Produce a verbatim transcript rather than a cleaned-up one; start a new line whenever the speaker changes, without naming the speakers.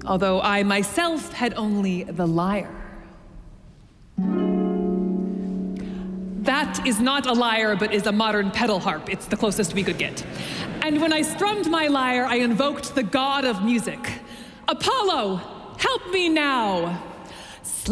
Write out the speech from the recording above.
although I myself had only the lyre. That is not a lyre, but is a modern pedal harp. It's the closest we could get. And when I strummed my lyre, I invoked the god of music. Apollo, help me now!